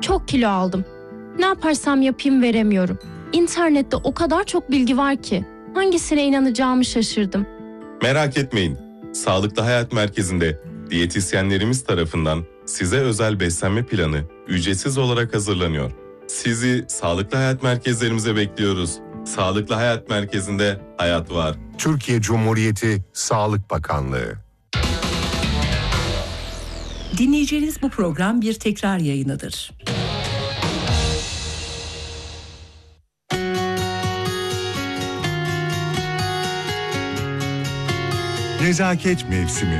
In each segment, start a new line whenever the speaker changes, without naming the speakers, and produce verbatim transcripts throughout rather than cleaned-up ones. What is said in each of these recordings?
Çok kilo aldım. Ne yaparsam yapayım veremiyorum. İnternette o kadar çok bilgi var ki hangisine inanacağımı şaşırdım.
Merak etmeyin. Sağlıklı Hayat Merkezi'nde diyetisyenlerimiz tarafından size özel beslenme planı ücretsiz olarak hazırlanıyor. Sizi Sağlıklı Hayat Merkezlerimize bekliyoruz. Sağlıklı Hayat Merkezi'nde hayat var.
Türkiye Cumhuriyeti Sağlık Bakanlığı.
Dinleyeceğiniz bu program bir tekrar yayınıdır.
Nezaket mevsimi.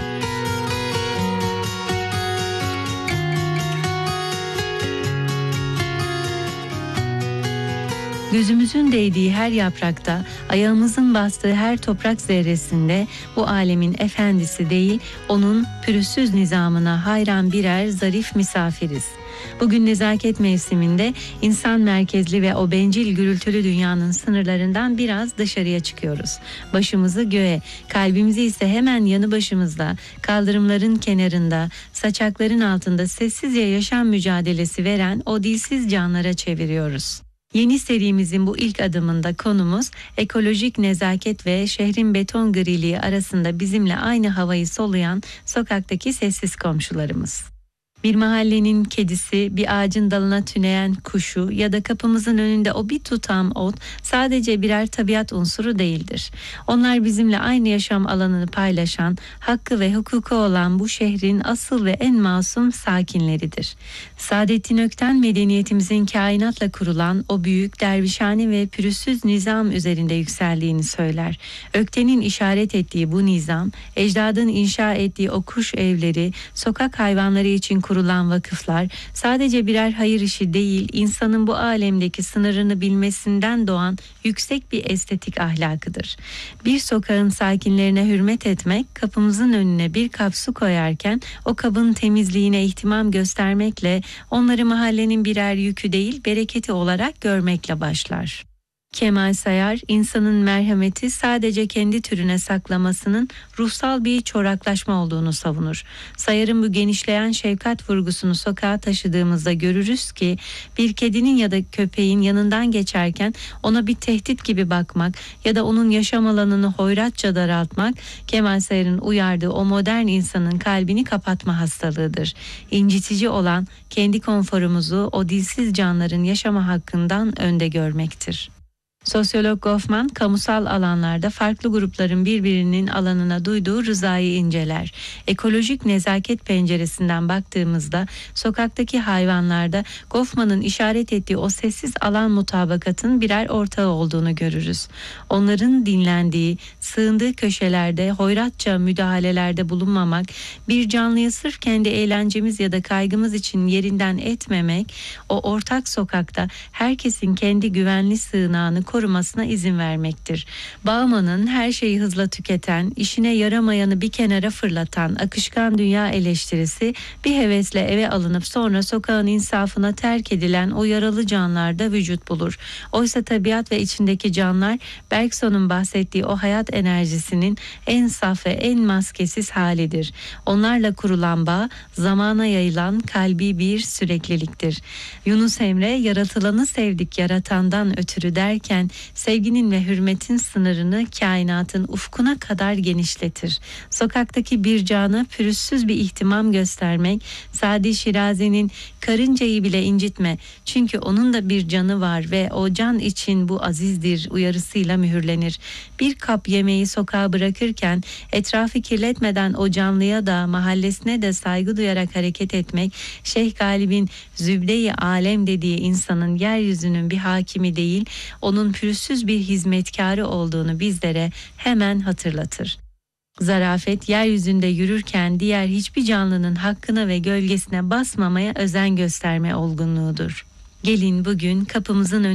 Gözümüzün değdiği her yaprakta, ayağımızın bastığı her toprak zerresinde bu alemin efendisi değil, onun pürüzsüz nizamına hayran birer zarif misafiriz. Bugün nezaket mevsiminde insan merkezli ve o bencil gürültülü dünyanın sınırlarından biraz dışarıya çıkıyoruz. Başımızı göğe, kalbimizi ise hemen yanı başımızda, kaldırımların kenarında, saçakların altında sessizce yaşam mücadelesi veren o dilsiz canlara çeviriyoruz. Yeni serimizin bu ilk adımında konumuz ekolojik nezaket ve şehrin beton griliği arasında bizimle aynı havayı soluyan sokaktaki sessiz komşularımız. Bir mahallenin kedisi, bir ağacın dalına tüneyen kuşu ya da kapımızın önünde o bir tutam ot sadece birer tabiat unsuru değildir. Onlar bizimle aynı yaşam alanını paylaşan, hakkı ve hukuku olan bu şehrin asıl ve en masum sakinleridir. Saadettin Ökten medeniyetimizin kainatla kurulan o büyük dervişhane ve pürüzsüz nizam üzerinde yükseldiğini söyler. Ökten'in işaret ettiği bu nizam, ecdadın inşa ettiği o kuş evleri, sokak hayvanları için kurulan vakıflar sadece birer hayır işi değil, insanın bu alemdeki sınırını bilmesinden doğan yüksek bir estetik ahlakıdır. Bir sokağın sakinlerine hürmet etmek, kapımızın önüne bir kap su koyarken o kabın temizliğine ihtimam göstermekle, onları mahallenin birer yükü değil bereketi olarak görmekle başlar. Kemal Sayar, insanın merhameti sadece kendi türüne saklamasının ruhsal bir çoraklaşma olduğunu savunur. Sayar'ın bu genişleyen şefkat vurgusunu sokağa taşıdığımızda görürüz ki bir kedinin ya da köpeğin yanından geçerken ona bir tehdit gibi bakmak ya da onun yaşam alanını hoyratça daraltmak Kemal Sayar'ın uyardığı o modern insanın kalbini kapatma hastalığıdır. İncitici olan kendi konforumuzu o dilsiz canların yaşama hakkından önde görmektir. Sosyolog Goffman, kamusal alanlarda farklı grupların birbirinin alanına duyduğu rızayı inceler. Ekolojik nezaket penceresinden baktığımızda sokaktaki hayvanlarda Goffman'ın işaret ettiği o sessiz alan mutabakatın birer ortağı olduğunu görürüz. Onların dinlendiği, sığındığı köşelerde hoyratça müdahalelerde bulunmamak, bir canlıya sırf kendi eğlencemiz ya da kaygımız için yerinden etmemek, o ortak sokakta herkesin kendi güvenli sığınağını korumasına izin vermektir. Bauman'ın her şeyi hızla tüketen, işine yaramayanı bir kenara fırlatan akışkan dünya eleştirisi bir hevesle eve alınıp sonra sokağın insafına terk edilen o yaralı canlarda vücut bulur. Oysa tabiat ve içindeki canlar Bergson'un bahsettiği o hayat enerjisinin en saf ve en maskesiz halidir. Onlarla kurulan bağ zamana yayılan kalbi bir sürekliliktir. Yunus Emre yaratılanı sevdik yaratandan ötürü derken sevginin ve hürmetin sınırını kainatın ufkuna kadar genişletir. Sokaktaki bir cana pürüzsüz bir ihtimam göstermek, Sadi Şirazi'nin karıncayı bile incitme çünkü onun da bir canı var ve o can için bu azizdir uyarısıyla mühürlenir. Bir kap yemeği sokağa bırakırken etrafı kirletmeden o canlıya da mahallesine de saygı duyarak hareket etmek, Şeyh Galip'in zübde-i alem dediği insanın yeryüzünün bir hakimi değil, onun pürüzsüz bir hizmetkarı olduğunu bizlere hemen hatırlatır. Zarafet, yeryüzünde yürürken diğer hiçbir canlının hakkına ve gölgesine basmamaya özen gösterme olgunluğudur. Gelin bugün kapımızın önüne